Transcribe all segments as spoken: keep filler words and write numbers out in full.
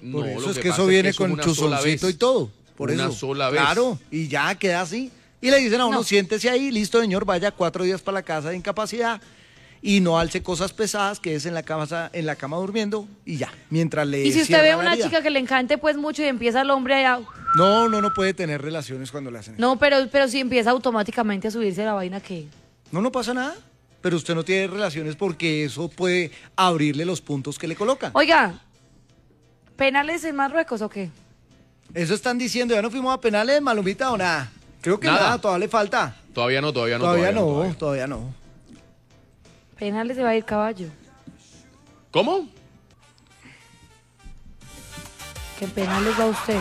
No, Por eso lo es que que pasa eso es viene que eso es con una sola chuzoncito vez. y todo. Por Una eso. sola vez. Claro, y ya queda así. Y le dicen a uno, No. siéntese ahí, listo señor, vaya cuatro días para la casa de incapacidad y no alce cosas pesadas, que es en la cama, en la cama durmiendo y ya, mientras le Y si usted cierra ve la a una herida. chica que le encante pues mucho y empieza el hombre allá, No, no, no puede tener relaciones cuando le hacen eso. no, pero, pero si empieza automáticamente a subirse la vaina, ¿qué? No, no pasa nada, pero usted no tiene relaciones porque eso puede abrirle los puntos que le colocan. Oiga, ¿penales en Marruecos o qué? Eso están diciendo, ya no fuimos a penales, Malumita, o nada. Creo que Nada. nada, todavía le falta. Todavía no, todavía no. Todavía, no, todavía. todavía no. Penales se va a ir caballo. ¿Cómo? ¿Qué penales va usted?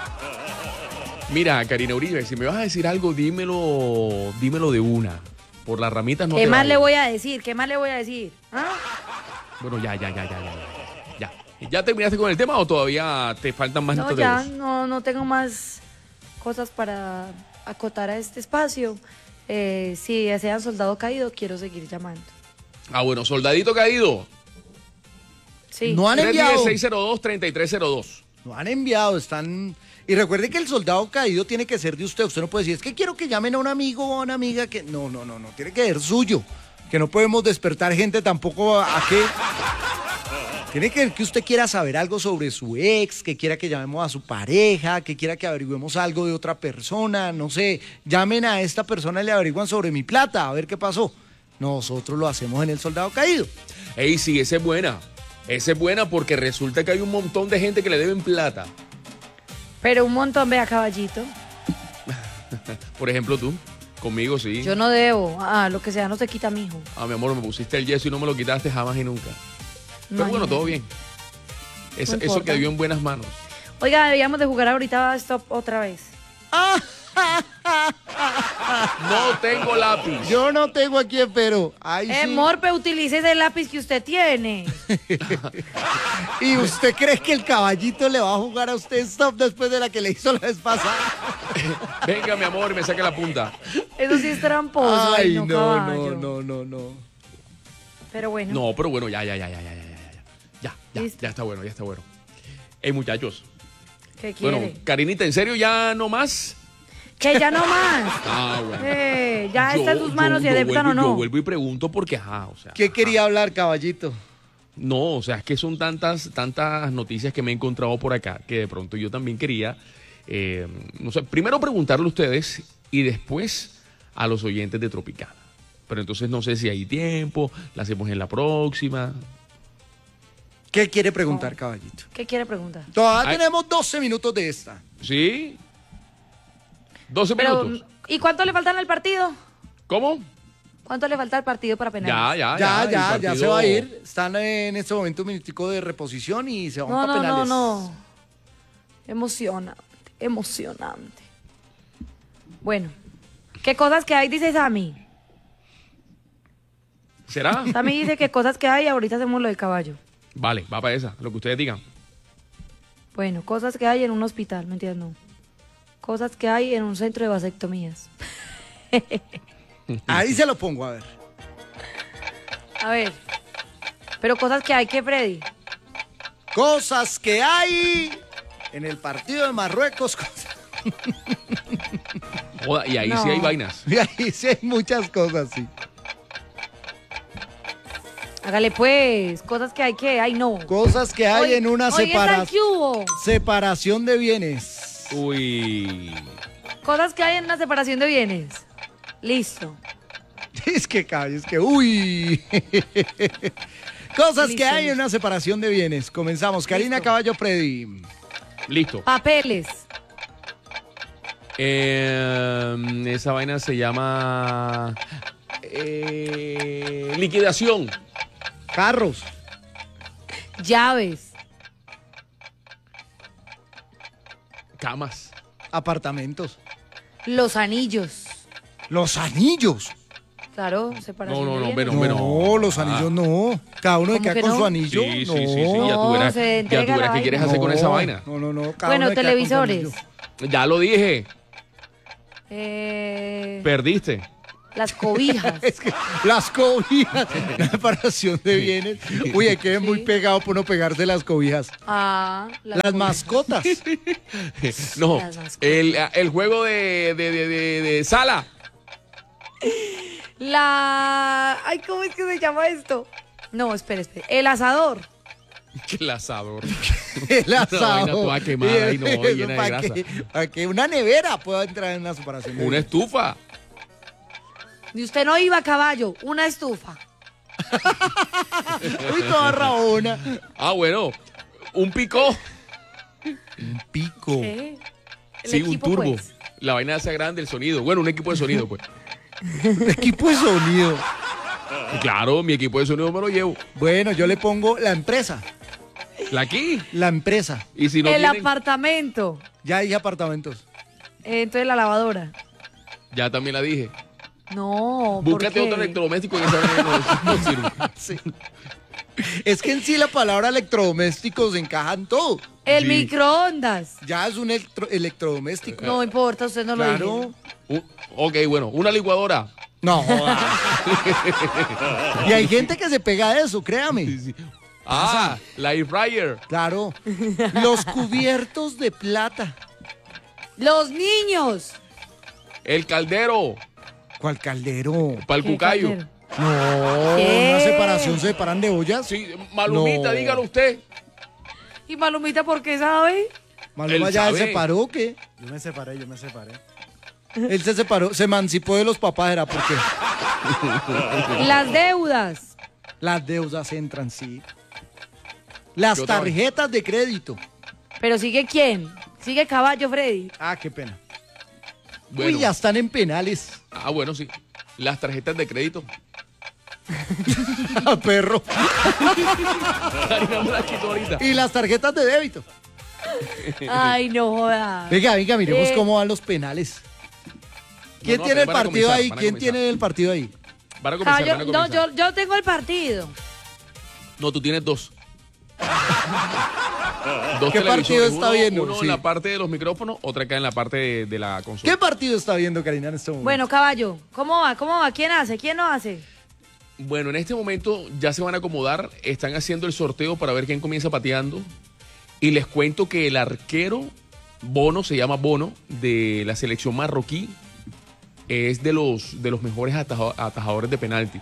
Mira, Karina Uribe, si me vas a decir algo, dímelo, dímelo de una. Por las ramitas no ¿Qué te más vayas. le voy a decir? ¿Qué más le voy a decir? ¿Ah? Bueno, ya, ya, ya, ya, ya, ya. Ya. ¿Ya terminaste con el tema o todavía te faltan más No, notas de ya, voz? no, no tengo más cosas para acotar a este espacio. Eh, si desean soldado caído, quiero seguir llamando. Ah, bueno, soldadito caído. Sí. No han tres enviado. diez, seis cero dos, treinta y tres cero dos. No han enviado, están... Y recuerde que el soldado caído tiene que ser de usted. Usted no puede decir, es que quiero que llamen a un amigo o a una amiga que... No, no, no, no, tiene que ser suyo. Que no podemos despertar gente tampoco a, a qué... Tiene que ser que usted quiera saber algo sobre su ex, que quiera que llamemos a su pareja, que quiera que averigüemos algo de otra persona, no sé. Llamen a esta persona y le averiguan sobre mi plata, a ver qué pasó. Nosotros lo hacemos en el soldado caído. Ey, sí, esa es buena. Esa es buena porque resulta que hay un montón de gente que le deben plata. Pero un montón, vea, caballito. Por ejemplo, tú. Conmigo, sí. Yo no debo. Ah, lo que sea no se quita, mijo. Ah, mi amor, me pusiste el yeso y no me lo quitaste jamás y nunca. Pero bueno, todo bien. Eso, No eso importa. quedó en buenas manos. Oiga, deberíamos de jugar ahorita stop otra vez. No tengo lápiz. Yo no tengo aquí, pero... Ay, Eh, sí. Morpe, utilice ese lápiz que usted tiene. ¿Y usted cree que el caballito le va a jugar a usted stop después de la que le hizo la vez pasada? Venga, mi amor, y me saque la punta. Eso sí es tramposo. Ay, no, no, caballo. no, no, no, no. Pero bueno. No, pero bueno, ya, ya, ya, ya, ya, ya, ya. Ya, ya, Listo. ya está bueno, ya está bueno. Ey, muchachos. ¿Qué quiere? Bueno, Karinita, ¿en serio ya no más? Que ya no más. Ah, bueno. Eh, ya Yo- está en sus manos yo- si yo aceptan vuelvo- o Yo no. vuelvo y pregunto porque, ajá, o sea. ¿Qué quería hablar, caballito? No, o sea, es que son tantas, tantas noticias que me he encontrado por acá que de pronto yo también quería, eh, no sé, primero preguntarle a ustedes y después a los oyentes de Tropicana. Pero entonces no sé si hay tiempo, la hacemos en la próxima. ¿Qué quiere preguntar, caballito? ¿Qué quiere preguntar? Todavía Ay. tenemos doce minutos de esta. ¿Sí? doce Pero, minutos. ¿y cuánto le faltan al partido? ¿Cómo? ¿Cuánto le falta al partido para penales? Ya, ya, Ya, el ya, ya partido- se va a ir. Están en este momento un minutico de reposición y se van No, para no, no, penales. no. Emocionante, emocionante. Bueno, ¿qué cosas que hay? Dice Sammy. ¿Será? Sammy dice que cosas que hay, ahorita hacemos lo del caballo. Vale, va para esa, lo que ustedes digan. Bueno, cosas que hay en un hospital, ¿me entiendes? No. Cosas que hay en un centro de vasectomías. Ahí se lo pongo, a ver. A ver. Pero cosas que hay, ¿qué, Freddy? Cosas que hay en el partido de Marruecos. Joda, y ahí No. sí hay vainas. Y ahí sí hay muchas cosas, sí. Hágale pues, cosas que hay, ¿qué? Ay, no. Cosas que hay Hoy- en una hoy está el separa- que hubo. separación de bienes. Uy. Cosas que hay en una separación de bienes. Listo. Es que caballo, es que uy. Cosas Listo, que hay en listo. una separación de bienes. Comenzamos. Karina Listo. Caballo Freddy. Listo. Papeles. Eh, esa vaina se llama eh, liquidación. Carros. Llaves. Camas. Apartamentos. Los anillos. Los anillos. Claro, separación No, no, de no, bienes. pero- Hombre, No, no. los Ah. anillos no. Cada uno de ¿Cómo queda que con no? su anillo. Sí, no. sí, sí, sí, ya tú No, verás, se ya entrega tú verás la qué quieres vaina. hacer con esa vaina. No, no, no. cada Bueno, uno de queda con su televisores. anillo. Ya lo dije, Eh, perdiste. Las cobijas. Es que las cobijas, la separación de bienes. Uy, hay que ver muy Sí. pegado por no pegarse las cobijas. Ah, Las cobijas. mascotas. No, Las mascotas. el, el juego de, de, de, de- de sala. La... Ay, ¿cómo es que se llama esto? No, espere, espere. El asador. El asador. El Una asado. vaina toda quemada y no, Eso llena de para grasa. que, para que una nevera pueda entrar en la separación de Una bienes. estufa. Y usted no iba a caballo, una estufa. Uy, toda rabona. Ah, bueno. Un picó. Un pico. ¿Qué? El Sí, equipo, un turbo. pues. La vaina hace grande el sonido. Bueno, un equipo de sonido, pues. Equipo de sonido. Claro, mi equipo de sonido me lo llevo. Bueno, yo le pongo la empresa. La aquí. La empresa. Y si no el tienen, apartamento. Ya hay apartamentos. Eh, entonces la lavadora. ya también la dije. No, ¿por Búscate qué? otro electrodoméstico que esa vaina no, no sirve. Sí. Es que en sí la palabra electrodomésticos encaja en todo. El Sí. microondas. Ya es un electro- electrodoméstico. No importa, usted no lo Claro. dijo. Un- ok, bueno. Una licuadora. No joda. Y hay gente que se pega a eso, créame. Sí, sí. Ah, la air fryer. Claro. Los cubiertos de plata. Los niños. El caldero. ¿Cuál caldero? Para el ¿Qué cucayo. caldero? No, ¿Qué? una separación se separan de ollas. Sí, Malumita, No. dígalo usted. ¿Y Malumita por qué sabe? Maluma Él ya se sabe. separó, ¿o qué? Yo me separé, yo me separé. Él se separó, se emancipó de los papás, era porque Las deudas. las deudas entran, sí. Las ¿Qué otra tarjetas de crédito. Pero sigue quién? Sigue caballo, Freddy. Ah, qué pena. Bueno. Uy, ya están en penales. Ah, bueno, sí. Las tarjetas de crédito. Ah, perro. Karina me la quitó ahorita. Y las tarjetas de débito. Ay, no joda. Venga, venga, miremos Eh. cómo van los penales. ¿Quién no, tiene el van a partido comenzar, ahí? van a ¿Quién comenzar. tiene el partido ahí? Van a comenzar, Caballo, van a no, comenzar. yo, yo tengo el partido. No, tú tienes dos. Dos ¿Qué televisores, partido está uno- viendo? Uno Sí. en la parte de los micrófonos, otra acá en la parte de, de la consola. ¿Qué partido está viendo Karina en este momento? Bueno, caballo, ¿cómo va? ¿Cómo va? ¿Quién hace? ¿Quién no hace? Bueno, en este momento ya se van a acomodar, están haciendo el sorteo para ver quién comienza pateando. Y les cuento que el arquero Bono, se llama Bono, de la selección marroquí, es de los, de los mejores ataja- atajadores de penalti.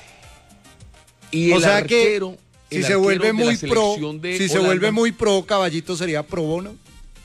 Y o el sea que arquero, si el se arquero vuelve de la muy pro, selección de si se Holanda- vuelve muy pro, Caballito sería pro Bono.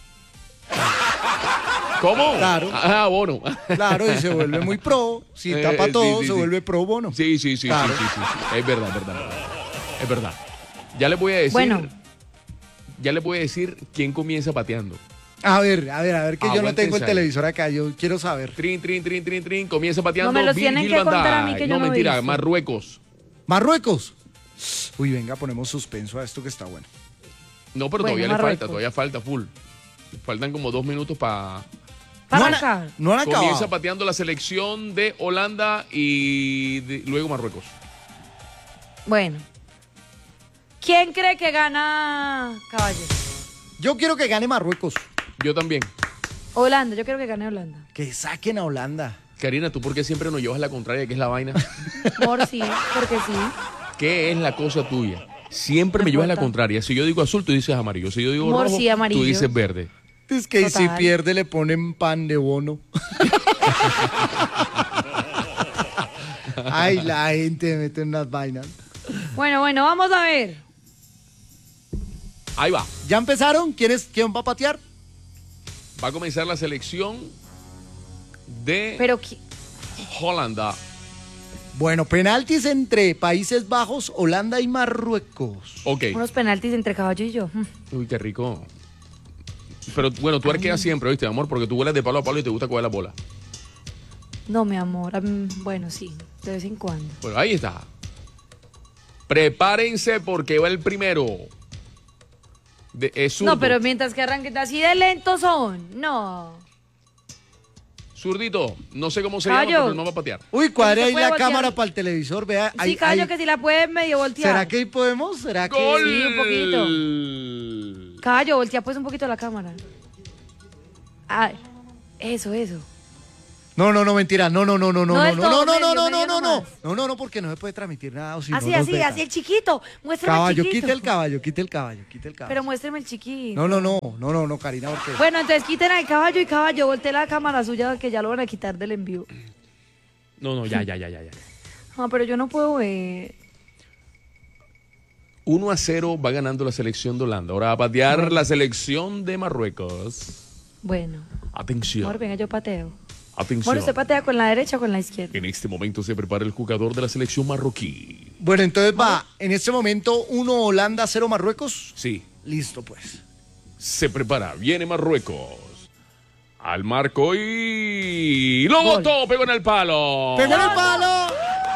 ¿Cómo? Claro. Ah, Bono. Claro, y se vuelve muy pro. Si Eh, tapa sí, todo, sí, se sí. vuelve pro Bono. Sí, sí, sí, Claro. sí, sí, sí, sí. Es verdad, es verdad. Es verdad. Ya les voy a decir. Bueno. Ya les voy a decir quién comienza pateando. A ver, a ver, a ver, que yo no Aguántense tengo el ahí. televisor acá, yo quiero saber. Trin, trin, trin, trin, trin. Comienza pateando. No me los tienen Virgil que van contar a mí, Dijk. que yo No, no he mentira, visto. Marruecos. Marruecos. Uy, venga, ponemos suspenso a esto que está bueno. No, pero Bueno, todavía le Marruecos. falta, todavía falta full. Faltan como dos minutos para. Para no, han, arrancar. no han Comienza acabado. pateando la selección de Holanda y de- luego Marruecos. Bueno. ¿Quién cree que gana caballo? Yo quiero que gane Marruecos. Yo también. Holanda, yo quiero que gane Holanda. Que saquen a Holanda. Karina, ¿tú por qué siempre nos llevas la contraria? ¿Qué es la vaina? Por sí, porque sí. ¿Qué es la cosa tuya? Siempre No me llevas la importa. contraria. Si yo digo azul, tú dices amarillo. Si yo digo Amor, rojo, sí, amarillo. tú dices verde. Es que si Total. pierde le ponen pan de bono. Ay, la gente mete unas vainas. Bueno, bueno, vamos a ver. Ahí va. ¿Ya empezaron? ¿Quién, es, ¿Quién va a patear? Va a comenzar la selección de Pero, qui- Holanda. Bueno, penaltis entre Países Bajos, Holanda y Marruecos. Ok. unos penaltis entre caballo y yo. Mm. Uy, qué rico. Pero bueno, tú arqueas siempre, ¿viste, amor? Porque tú vuelas de palo a palo y te gusta coger la bola. No, mi amor. mm, Bueno, sí, de vez en cuando. Bueno, ahí está. Prepárense porque va el primero. De, es zurdo. No, pero mientras que arranquen así de lentos son. No. Zurdito. No sé cómo se Caballo. llama, pero no va a patear. Uy, cuadre ¿Se ahí puede la voltear? cámara para el televisor, vea. ahí- Sí, caballo, ahí- que si la puedes medio voltear. ¿Será que ahí podemos? ¿Será que...? ¡Gol! Sí, un poquito. Caballo, voltea pues un poquito la cámara. Ay, eso, eso. No, no, no, mentira. No, no, no, no, no, No no, del no, todo, no, no, medio, no, no, medio no, no. nomás. No, no, no, porque no se puede transmitir nada. O si Así, no nos así, vetan. así el chiquito. Muéstrame Caballo, el chiquito. quite el caballo, quite el caballo, quite el caballo. Pero muéstrame el chiquito. No, no, no, no, no, no, Karina, porque... Bueno, entonces quiten al caballo y caballo, voltee la cámara suya que ya lo van a quitar del envío. No, no, ya, ya, ya, ya, ya. Ah, pero yo no puedo ver. uno a cero va ganando la selección de Holanda. Ahora va a patear la selección de Marruecos. Bueno, Atención. amor, venga, yo pateo. Atención. Bueno, ¿usted patea con la derecha o con la izquierda? En este momento se prepara el jugador de la selección marroquí. Bueno, entonces va, en este momento, uno Holanda, cero Marruecos. Sí, Listo, pues. se prepara. Viene Marruecos. Al marco y... ¡Lo Gol. botó! Pegó en el palo. ¡Pegó en el palo!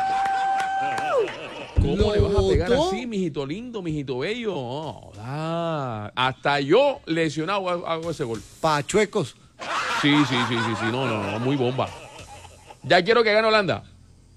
¿Cómo ¿Lo le vas a pegar botó? así, mijito lindo, mijito bello? Oh, ah, hasta yo lesionado hago hago ese gol. Pachuecos. Sí, sí, sí, sí, sí. No, no, no, muy bomba. Ya quiero que gane Holanda.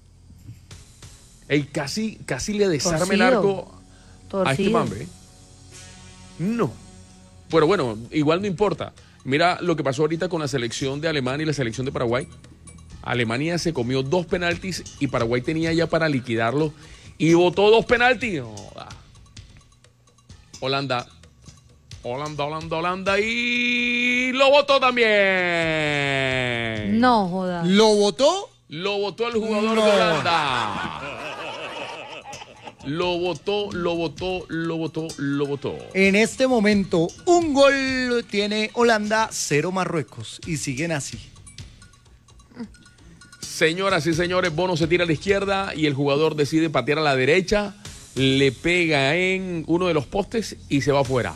Ey, casi, casi le desarme el Torcido. arco a este Torcido. mambe. No. Pero bueno, igual no importa. Mira lo que pasó ahorita con la selección de Alemania y la selección de Paraguay. Alemania se comió dos penaltis y Paraguay tenía ya para liquidarlo y botó dos penaltis. No, ah. Holanda. Holanda, Holanda, Holanda y lo votó también. No, joda. ¿Lo votó? Lo votó el jugador No. de Holanda. Lo votó, lo votó, lo votó, lo votó. En este momento, un gol tiene Holanda, cero Marruecos. Y siguen así. Señoras y señores, Bono se tira a la izquierda y el jugador decide patear a la derecha, le pega en uno de los postes y se va afuera.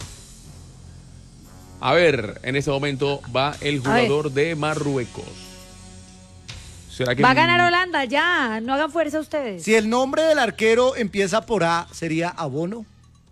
A ver, en este momento va el jugador de Marruecos. ¿Será que Va a ganar Holanda, ya. No hagan fuerza ustedes. Si el nombre del arquero empieza por A, ¿sería Abono?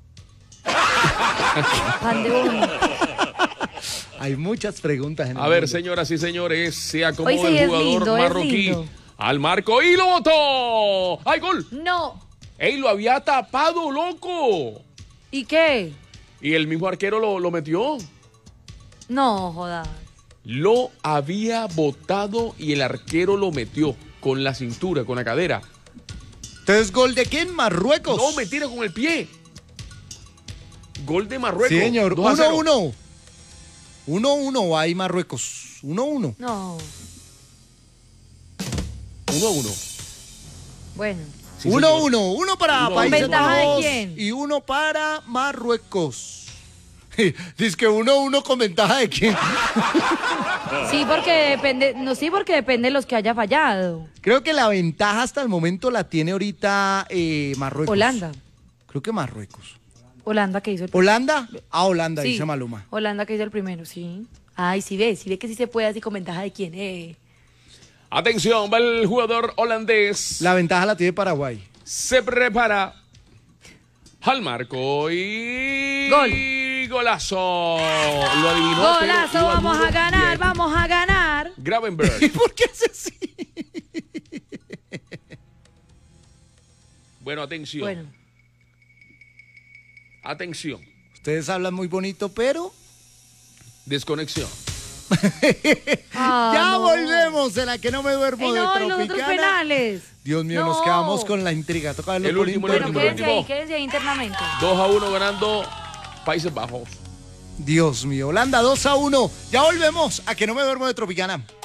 Pan de uno. Hay muchas preguntas en el A ver, mundo. señoras y señores, se acomoda Oye, sí, el es jugador lindo, es marroquí lindo. al marco y lo botó. ¡Ay, gol! No. ¡Ey, lo había tapado, loco! ¿Y qué? Y el mismo arquero lo, lo metió. No, joda. Lo había botado y el arquero lo metió con la cintura, con la cadera. Entonces, ¿gol de quién? Marruecos. No, mentira, con el pie. Gol de Marruecos. Sí, señor. dos a cero. uno uno. uno uno va ahí Marruecos. uno uno. No. uno a uno. Bueno. Sí, uno señor. uno. Uno para Uno, Países uno. ¿Ventaja de Bajos quién? y uno para Marruecos. Dice que uno uno con ventaja de quién. Sí, porque depende. No, sí, porque depende de los que haya fallado. Creo que la ventaja hasta el momento la tiene ahorita eh, Marruecos. Holanda. Creo que Marruecos. Holanda que hizo el ¿Holanda? Ah, Holanda, Sí, dice Maluma. Holanda que hizo el primero, sí. Ay, sí ve, sí ve que sí se puede así con ventaja de quién, eh. Atención, va el jugador holandés. La ventaja la tiene Paraguay. Se prepara al marco y... Gol. Golazo. Lo adivinó. pero Golazo, iba vamos duro. a ganar, Bien. vamos a ganar. ¿Y Gravenberg. por qué hace así? Bueno, atención. Bueno, Atención. Ustedes hablan muy bonito, pero Desconexión. Ah, ya no. volvemos en la que no me duermo Ey, de no, y los otros Tropicana. penales. Dios mío, nos No. quedamos con la intriga. Toca verlo El por último, el internet. Bueno, último, quédense ahí, último. quédense ahí internamente. dos a uno ganando Países Bajos. Dios mío, Holanda dos a uno. Ya volvemos a que no me duermo de Tropicana.